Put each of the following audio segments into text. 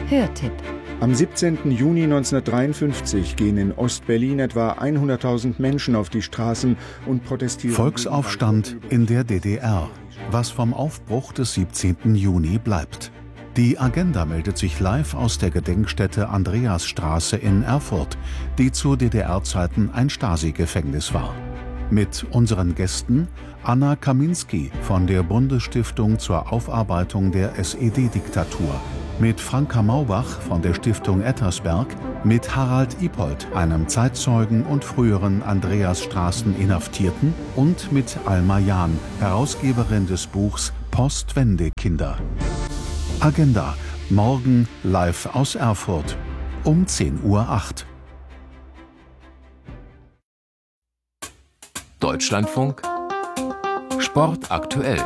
Hörtipp. Am 17. Juni 1953 gehen in Ostberlin etwa 100.000 Menschen auf die Straßen und protestieren. Volksaufstand in der DDR. Was vom Aufbruch des 17. Juni bleibt. Die Agenda meldet sich live aus der Gedenkstätte Andreasstraße in Erfurt, die zu DDR-Zeiten ein Stasi-Gefängnis war. Mit unseren Gästen Anna Kaminski von der Bundesstiftung zur Aufarbeitung der SED-Diktatur, mit Franka Maubach von der Stiftung Ettersberg, mit Harald Ipold, einem Zeitzeugen und früheren Andreasstraßen-Inhaftierten, und mit Alma Jahn, Herausgeberin des Buchs Postwendekinder. Agenda, morgen live aus Erfurt um 10:08 Uhr. Deutschlandfunk Sport aktuell.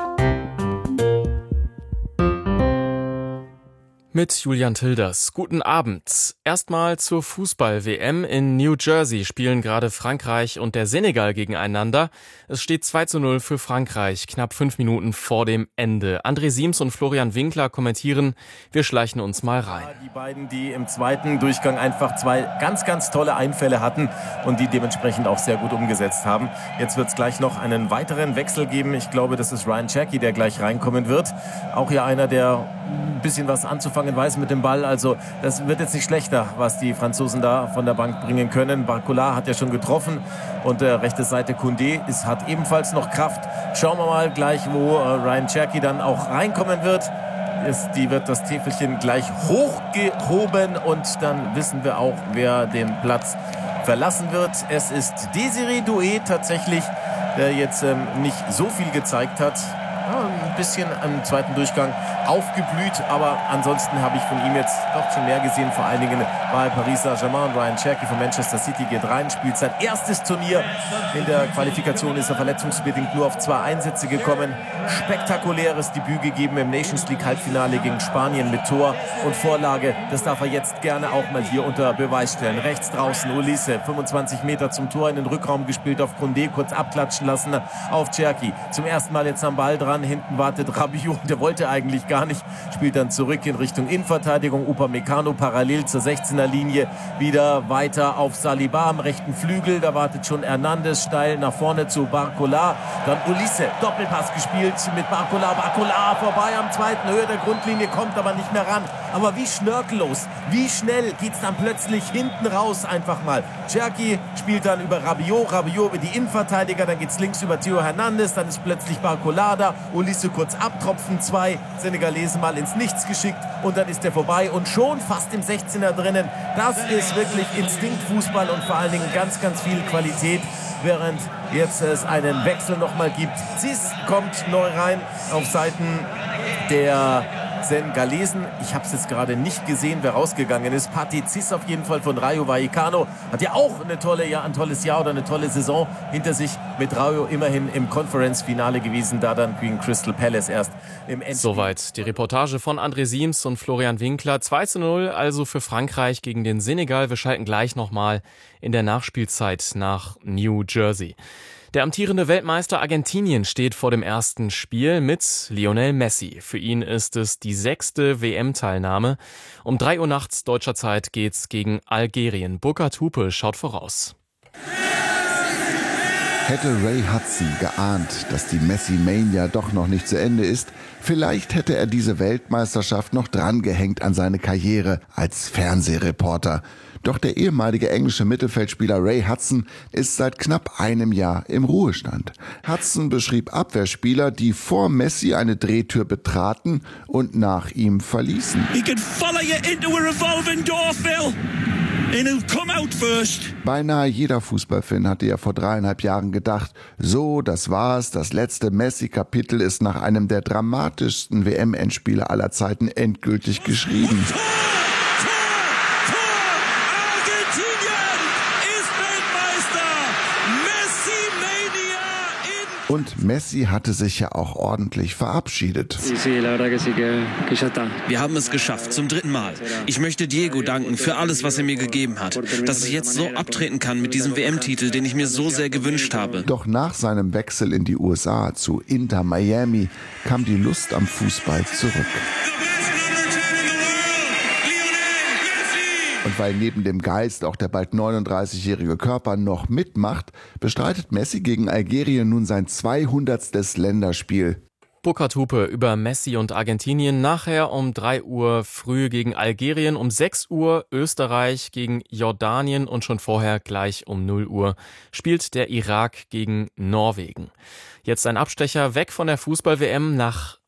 Mit Julian Tilders. Guten Abend. Erstmal zur Fußball-WM. In New Jersey spielen gerade Frankreich und der Senegal gegeneinander. Es steht 2:0 für Frankreich, knapp 5 Minuten vor dem Ende. André Siems und Florian Winkler kommentieren. Wir schleichen uns mal rein. Die beiden, die im zweiten Durchgang einfach zwei ganz, ganz tolle Einfälle hatten und die dementsprechend auch sehr gut umgesetzt haben. Jetzt wird es gleich noch einen weiteren Wechsel geben. Ich glaube, das ist Ryan Cherky, der gleich reinkommen wird. Auch hier einer, der ein bisschen was anzufangen weiß mit dem Ball. Also das wird jetzt nicht schlechter, was die Franzosen da von der Bank bringen können. Barcola hat ja schon getroffen und rechte Seite Koundé hat ebenfalls noch Kraft. Schauen wir mal gleich, wo Ryan Cherky dann auch reinkommen wird. Die wird das Täfelchen gleich hochgehoben und dann wissen wir auch, wer den Platz verlassen wird. Es ist Désiré Doué tatsächlich, der jetzt nicht so viel gezeigt hat. Ein bisschen am zweiten Durchgang aufgeblüht, aber ansonsten habe ich von ihm jetzt doch schon mehr gesehen. Vor allen Dingen bei Paris Saint-Germain. Ryan Cherky von Manchester City geht rein, spielt sein erstes Turnier. In der Qualifikation ist er verletzungsbedingt nur auf 2 Einsätze gekommen. Spektakuläres Debüt gegeben im Nations League Halbfinale gegen Spanien mit Tor und Vorlage. Das darf er jetzt gerne auch mal hier unter Beweis stellen. Rechts draußen Ulisse, 25 Meter zum Tor in den Rückraum gespielt auf Koundé, kurz abklatschen lassen auf Cherky. Zum ersten Mal jetzt am Ball dran. Hinten wartet Rabiot, der wollte eigentlich gar nicht, spielt dann zurück in Richtung Innenverteidigung. Upamecano parallel zur 16er Linie, wieder weiter auf Saliba am rechten Flügel, da wartet schon Hernandez steil nach vorne zu Barcola, dann Ulisse, Doppelpass gespielt mit Barcola vorbei am zweiten, Höhe der Grundlinie, kommt aber nicht mehr ran, aber wie schnörkellos, wie schnell geht's dann plötzlich hinten raus einfach mal. Cherky spielt dann über Rabiot über die Innenverteidiger, dann geht's links über Theo Hernandez, dann ist plötzlich Barcola da, Ulisse kurz abtropfen, 2 Senegalesen mal ins Nichts geschickt und dann ist er vorbei und schon fast im 16er drinnen. Das ist wirklich Instinktfußball und vor allen Dingen ganz, ganz viel Qualität, während jetzt es einen Wechsel nochmal gibt. Ziss kommt neu rein auf Seiten der Senegalesen. Ich habe es jetzt gerade nicht gesehen, wer rausgegangen ist. Pathé Ciss auf jeden Fall von Rayo Vallecano. Hat ja auch ein tolles Jahr oder eine tolle Saison hinter sich. Mit Rayo immerhin im Conference-Finale gewesen, da dann gegen Crystal Palace erst im Endspiel. Soweit die Reportage von André Siems und Florian Winkler. 2:0 also für Frankreich gegen den Senegal. Wir schalten gleich nochmal in der Nachspielzeit nach New Jersey. Der amtierende Weltmeister Argentinien steht vor dem ersten Spiel mit Lionel Messi. Für ihn ist es die 6. WM-Teilnahme. Um 3 Uhr nachts deutscher Zeit geht's gegen Algerien. Burkhard Hupe schaut voraus. Hätte Ray Hudson geahnt, dass die Messi-Mania doch noch nicht zu Ende ist, vielleicht hätte er diese Weltmeisterschaft noch drangehängt an seine Karriere als Fernsehreporter. Doch der ehemalige englische Mittelfeldspieler Ray Hudson ist seit knapp einem Jahr im Ruhestand. Hudson beschrieb Abwehrspieler, die vor Messi eine Drehtür betraten und nach ihm verließen. He could follow you into a revolving door, Phil. And he'll come out first. Beinahe jeder Fußballfan hatte ja vor 3,5 Jahren gedacht, so, das war's, das letzte Messi-Kapitel ist nach einem der dramatischsten WM-Endspiele aller Zeiten endgültig geschrieben. Und Messi hatte sich ja auch ordentlich verabschiedet. Wir haben es geschafft, zum 3. Mal. Ich möchte Diego danken für alles, was er mir gegeben hat. Dass ich jetzt so abtreten kann mit diesem WM-Titel, den ich mir so sehr gewünscht habe. Doch nach seinem Wechsel in die USA zu Inter Miami kam die Lust am Fußball zurück. Und weil neben dem Geist auch der bald 39-jährige Körper noch mitmacht, bestreitet Messi gegen Algerien nun sein 200. Länderspiel. Burkhard Hupe über Messi und Argentinien. Nachher um 3 Uhr früh gegen Algerien, um 6 Uhr Österreich gegen Jordanien und schon vorher gleich um 0 Uhr spielt der Irak gegen Norwegen. Jetzt ein Abstecher weg von der Fußball-WM nach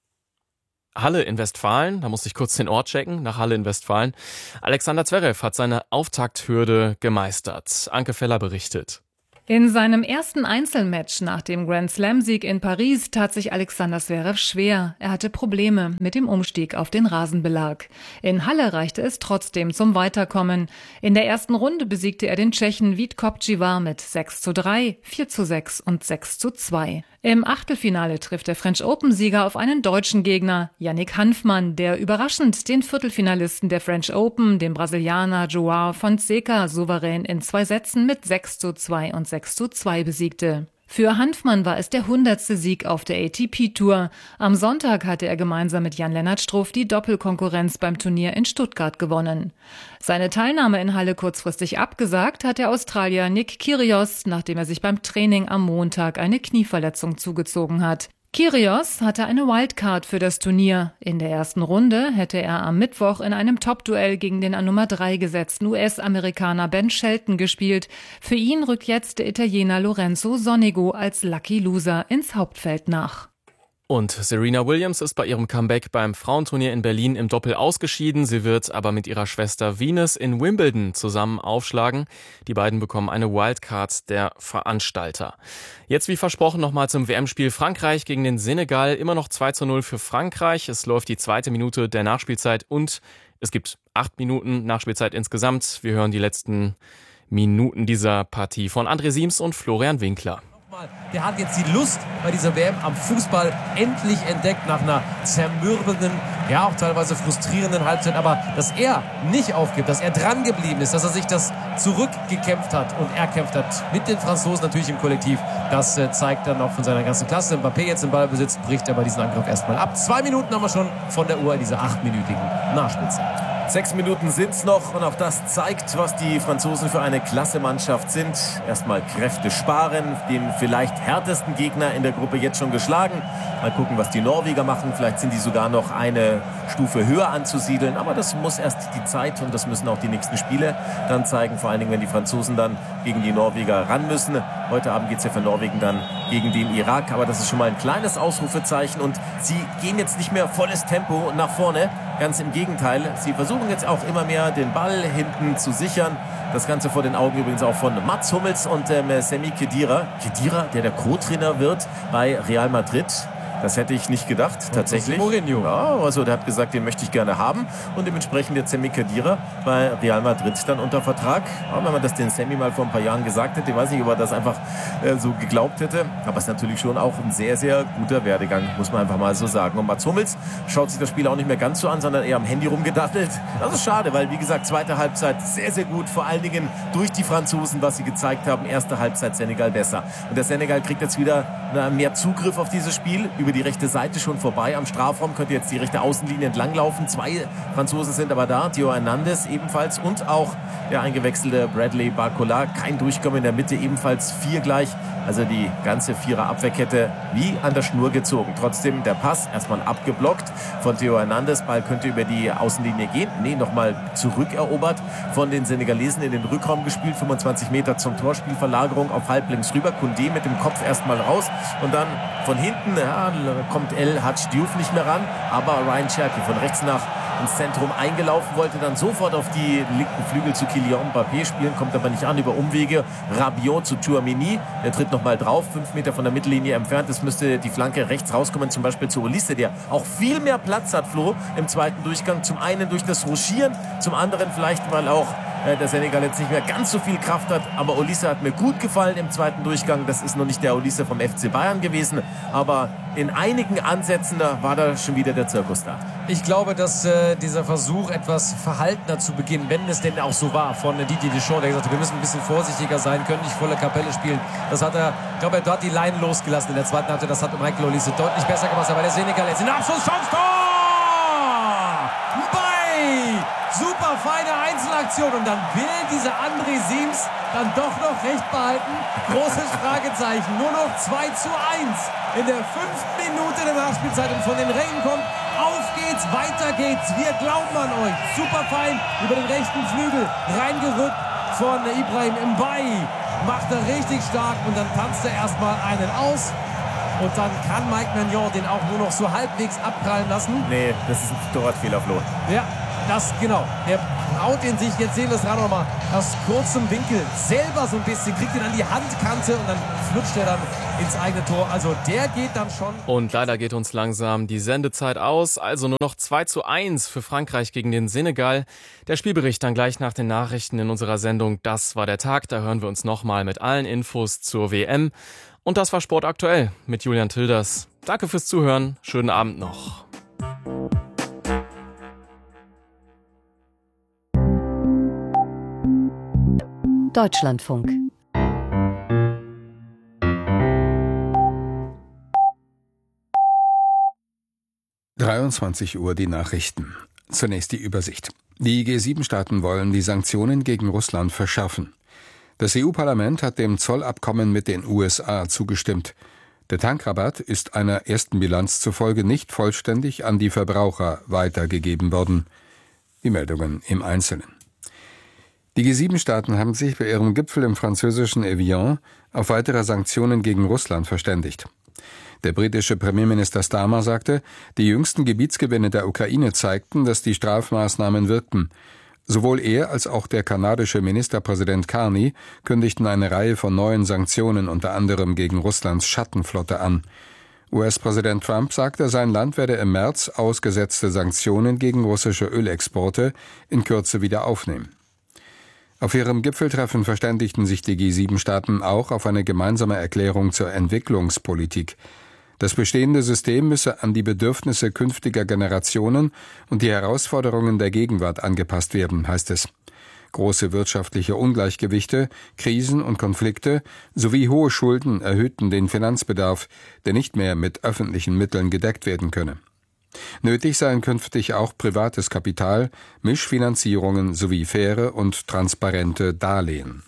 Halle in Westfalen. Da musste ich kurz den Ort checken, nach Halle in Westfalen. Alexander Zverev hat seine Auftakthürde gemeistert. Anke Feller berichtet. In seinem ersten Einzelmatch nach dem Grand-Slam-Sieg in Paris tat sich Alexander Zverev schwer. Er hatte Probleme mit dem Umstieg auf den Rasenbelag. In Halle reichte es trotzdem zum Weiterkommen. In der ersten Runde besiegte er den Tschechen Vít Kopčívar mit 6:3, 4:6 und 6:2. Im Achtelfinale trifft der French Open-Sieger auf einen deutschen Gegner, Yannick Hanfmann, der überraschend den Viertelfinalisten der French Open, den Brasilianer João Fonseca, souverän in 2 Sätzen mit 6:2 und 6:2 besiegte. Für Hanfmann war es der 100. Sieg auf der ATP-Tour. Am Sonntag hatte er gemeinsam mit Jan-Lennart Struff die Doppelkonkurrenz beim Turnier in Stuttgart gewonnen. Seine Teilnahme in Halle kurzfristig abgesagt hat der Australier Nick Kyrgios, nachdem er sich beim Training am Montag eine Knieverletzung zugezogen hat. Kyrgios hatte eine Wildcard für das Turnier. In der ersten Runde hätte er am Mittwoch in einem Top-Duell gegen den an Nummer 3 gesetzten US-Amerikaner Ben Shelton gespielt. Für ihn rückt jetzt der Italiener Lorenzo Sonego als Lucky Loser ins Hauptfeld nach. Und Serena Williams ist bei ihrem Comeback beim Frauenturnier in Berlin im Doppel ausgeschieden. Sie wird aber mit ihrer Schwester Venus in Wimbledon zusammen aufschlagen. Die beiden bekommen eine Wildcard der Veranstalter. Jetzt wie versprochen nochmal zum WM-Spiel Frankreich gegen den Senegal. Immer noch 2:0 für Frankreich. Es läuft die 2. Minute der Nachspielzeit und es gibt 8 Minuten Nachspielzeit insgesamt. Wir hören die letzten Minuten dieser Partie von André Siems und Florian Winkler. Der hat jetzt die Lust bei dieser WM am Fußball endlich entdeckt nach einer zermürbenden, ja auch teilweise frustrierenden Halbzeit. Aber dass er nicht aufgibt, dass er dran geblieben ist, dass er sich das zurückgekämpft hat und erkämpft hat mit den Franzosen natürlich im Kollektiv, das zeigt dann auch von seiner ganzen Klasse. Mbappé jetzt im Ballbesitz, bricht aber diesen Angriff erstmal ab. 2 Minuten haben wir schon von der Uhr in dieser 8-minütigen Nachspielzeit. 6 Minuten sind's noch und auch das zeigt, was die Franzosen für eine Klasse-Mannschaft sind. Erstmal Kräfte sparen, den vielleicht härtesten Gegner in der Gruppe jetzt schon geschlagen. Mal gucken, was die Norweger machen. Vielleicht sind die sogar noch eine Stufe höher anzusiedeln. Aber das muss erst die Zeit und das müssen auch die nächsten Spiele dann zeigen. Vor allen Dingen, wenn die Franzosen dann gegen die Norweger ran müssen. Heute Abend geht's ja für Norwegen dann gegen den Irak. Aber das ist schon mal ein kleines Ausrufezeichen. Und sie gehen jetzt nicht mehr volles Tempo nach vorne. Ganz im Gegenteil. Sie versuchen jetzt auch immer mehr den Ball hinten zu sichern. Das Ganze vor den Augen übrigens auch von Mats Hummels und Sami Khedira. Khedira, der Co-Trainer wird bei Real Madrid. Das hätte ich nicht gedacht, tatsächlich. Mourinho. Ja, also der hat gesagt, den möchte ich gerne haben. Und dementsprechend jetzt Sami Khedira bei Real Madrid dann unter Vertrag. Ja, wenn man das den Sami mal vor ein paar Jahren gesagt hätte, ich weiß nicht, ob er das einfach so geglaubt hätte. Aber es ist natürlich schon auch ein sehr, sehr guter Werdegang, muss man einfach mal so sagen. Und Mats Hummels schaut sich das Spiel auch nicht mehr ganz so an, sondern eher am Handy rumgedattelt. Das ist schade, weil, wie gesagt, zweite Halbzeit sehr, sehr gut. Vor allen Dingen durch die Franzosen, was sie gezeigt haben. Erste Halbzeit Senegal besser. Und der Senegal kriegt jetzt wieder mehr Zugriff auf dieses Spiel. Über die rechte Seite schon vorbei am Strafraum, könnte jetzt die rechte Außenlinie entlang laufen. 2 Franzosen sind aber da, Theo Hernandez ebenfalls und auch der eingewechselte Bradley Barcola. Kein Durchkommen in der Mitte, ebenfalls 4 gleich. Also die ganze 4er-Abwehrkette wie an der Schnur gezogen. Trotzdem der Pass erstmal abgeblockt von Theo Hernandez. Ball könnte über die Außenlinie gehen. Nee, nochmal zurückerobert von den Senegalesen in den Rückraum gespielt. 25 Meter zum Torspielverlagerung auf halblinks rüber. Koundé mit dem Kopf erstmal raus und dann von hinten kommt El Hadji Diouf nicht mehr ran. Aber Ryan Cherki von rechts nach ins Zentrum eingelaufen, wollte dann sofort auf die linken Flügel zu Kylian Mbappé spielen, kommt aber nicht an über Umwege. Rabiot zu Tchouaméni, der tritt nochmal drauf, 5 Meter von der Mittellinie entfernt. Es müsste die Flanke rechts rauskommen, zum Beispiel zu Olise, der auch viel mehr Platz hat, Flo, im zweiten Durchgang. Zum einen durch das Ruschieren, zum anderen vielleicht, weil auch der Senegal jetzt nicht mehr ganz so viel Kraft hat. Aber Olise hat mir gut gefallen im zweiten Durchgang. Das ist noch nicht der Olise vom FC Bayern gewesen, aber in einigen Ansätzen da war da schon wieder der Zirkus da. Ich glaube, dass dieser Versuch, etwas verhaltener zu beginnen, wenn es denn auch so war, von Didier Deschamps, der gesagt hat, wir müssen ein bisschen vorsichtiger sein, können nicht volle Kapelle spielen. Das hat er, ich glaube, er hat die Leine losgelassen in der zweiten Halbzeit. Das hat Michael Olise deutlich besser gemacht. Aber der Senegal jetzt in der Abschlusschance. Tor! Bei Super feine Einzelaktion. Und dann will dieser André Siems dann doch noch recht behalten. Großes Fragezeichen. Nur noch 2:1 in der 5. Minute der Nachspielzeit. Und von den Rängen kommt: Auf geht's, weiter geht's. Wir glauben an euch. Super fein über den rechten Flügel reingerückt von Ibrahim Mbaye. Macht er richtig stark und dann tanzt er erstmal einen aus. Und dann kann Mike Maignan den auch nur noch so halbwegs abprallen lassen. Nee, das ist ein Torwartfehler, Flo. Ja, das genau. Der haut ihn sich, jetzt sehen wir es gerade nochmal, aus kurzem Winkel selber so ein bisschen, kriegt ihn an die Handkante und dann flutscht er dann ins eigene Tor. Also der geht dann schon. Und leider geht uns langsam die Sendezeit aus. Also nur noch 2:1 für Frankreich gegen den Senegal. Der Spielbericht dann gleich nach den Nachrichten in unserer Sendung Das war der Tag. Da hören wir uns nochmal mit allen Infos zur WM. Und das war Sport aktuell mit Julian Tilders. Danke fürs Zuhören. Schönen Abend noch. Deutschlandfunk. (23 Uhr) die Nachrichten. Zunächst die Übersicht. Die G7-Staaten wollen die Sanktionen gegen Russland verschärfen. Das EU-Parlament hat dem Zollabkommen mit den USA zugestimmt. Der Tankrabatt ist einer ersten Bilanz zufolge nicht vollständig an die Verbraucher weitergegeben worden. Die Meldungen im Einzelnen. Die G7-Staaten haben sich bei ihrem Gipfel im französischen Evian auf weitere Sanktionen gegen Russland verständigt. Der britische Premierminister Starmer sagte, die jüngsten Gebietsgewinne der Ukraine zeigten, dass die Strafmaßnahmen wirkten. Sowohl er als auch der kanadische Ministerpräsident Carney kündigten eine Reihe von neuen Sanktionen unter anderem gegen Russlands Schattenflotte an. US-Präsident Trump sagte, sein Land werde im März ausgesetzte Sanktionen gegen russische Ölexporte in Kürze wieder aufnehmen. Auf ihrem Gipfeltreffen verständigten sich die G7-Staaten auch auf eine gemeinsame Erklärung zur Entwicklungspolitik. Das bestehende System müsse an die Bedürfnisse künftiger Generationen und die Herausforderungen der Gegenwart angepasst werden, heißt es. Große wirtschaftliche Ungleichgewichte, Krisen und Konflikte sowie hohe Schulden erhöhten den Finanzbedarf, der nicht mehr mit öffentlichen Mitteln gedeckt werden könne. Nötig seien künftig auch privates Kapital, Mischfinanzierungen sowie faire und transparente Darlehen.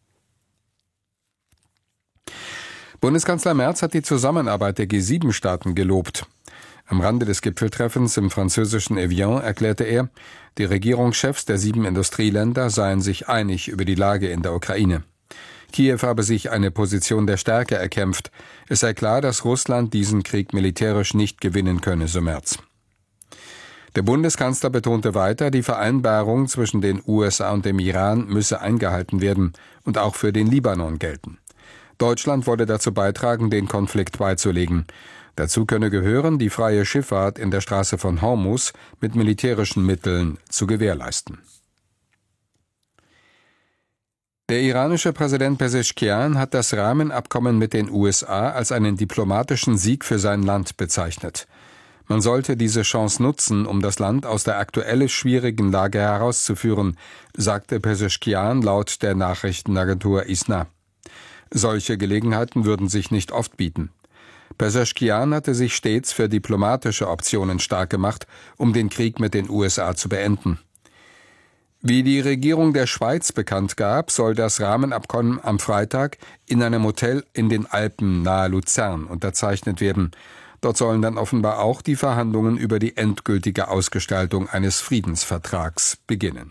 Bundeskanzler Merz hat die Zusammenarbeit der G7-Staaten gelobt. Am Rande des Gipfeltreffens im französischen Evian erklärte er, die Regierungschefs der 7 Industrieländer seien sich einig über die Lage in der Ukraine. Kiew habe sich eine Position der Stärke erkämpft. Es sei klar, dass Russland diesen Krieg militärisch nicht gewinnen könne, so Merz. Der Bundeskanzler betonte weiter, die Vereinbarung zwischen den USA und dem Iran müsse eingehalten werden und auch für den Libanon gelten. Deutschland wolle dazu beitragen, den Konflikt beizulegen. Dazu könne gehören, die freie Schifffahrt in der Straße von Hormuz mit militärischen Mitteln zu gewährleisten. Der iranische Präsident Pezeshkian hat das Rahmenabkommen mit den USA als einen diplomatischen Sieg für sein Land bezeichnet. Man sollte diese Chance nutzen, um das Land aus der aktuell schwierigen Lage herauszuführen, sagte Pezeshkian laut der Nachrichtenagentur ISNA. Solche Gelegenheiten würden sich nicht oft bieten. Pezeshkian hatte sich stets für diplomatische Optionen stark gemacht, um den Krieg mit den USA zu beenden. Wie die Regierung der Schweiz bekannt gab, soll das Rahmenabkommen am Freitag in einem Hotel in den Alpen nahe Luzern unterzeichnet werden. Dort sollen dann offenbar auch die Verhandlungen über die endgültige Ausgestaltung eines Friedensvertrags beginnen.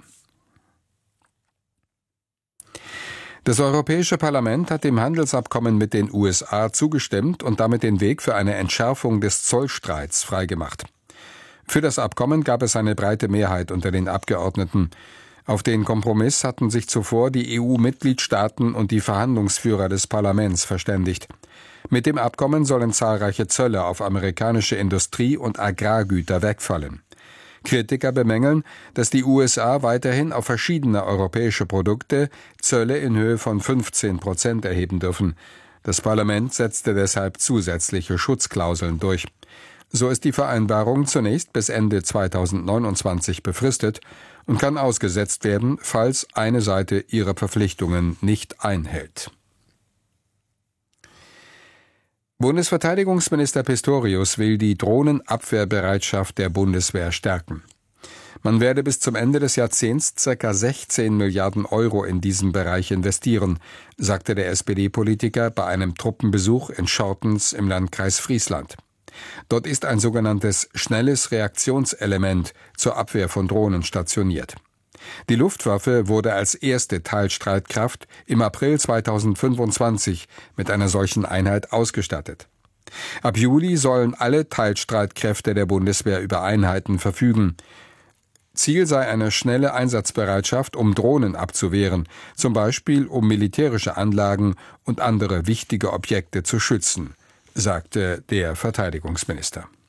Das Europäische Parlament hat dem Handelsabkommen mit den USA zugestimmt und damit den Weg für eine Entschärfung des Zollstreits freigemacht. Für das Abkommen gab es eine breite Mehrheit unter den Abgeordneten. Auf den Kompromiss hatten sich zuvor die EU-Mitgliedstaaten und die Verhandlungsführer des Parlaments verständigt. Mit dem Abkommen sollen zahlreiche Zölle auf amerikanische Industrie- und Agrargüter wegfallen. Kritiker bemängeln, dass die USA weiterhin auf verschiedene europäische Produkte Zölle in Höhe von 15% erheben dürfen. Das Parlament setzte deshalb zusätzliche Schutzklauseln durch. So ist die Vereinbarung zunächst bis Ende 2029 befristet und kann ausgesetzt werden, falls eine Seite ihre Verpflichtungen nicht einhält. Bundesverteidigungsminister Pistorius will die Drohnenabwehrbereitschaft der Bundeswehr stärken. Man werde bis zum Ende des Jahrzehnts ca. 16 Milliarden Euro in diesem Bereich investieren, sagte der SPD-Politiker bei einem Truppenbesuch in Schortens im Landkreis Friesland. Dort ist ein sogenanntes schnelles Reaktionselement zur Abwehr von Drohnen stationiert. Die Luftwaffe wurde als erste Teilstreitkraft im April 2025 mit einer solchen Einheit ausgestattet. Ab Juli sollen alle Teilstreitkräfte der Bundeswehr über Einheiten verfügen. Ziel sei eine schnelle Einsatzbereitschaft, um Drohnen abzuwehren, zum Beispiel um militärische Anlagen und andere wichtige Objekte zu schützen, sagte der Verteidigungsminister.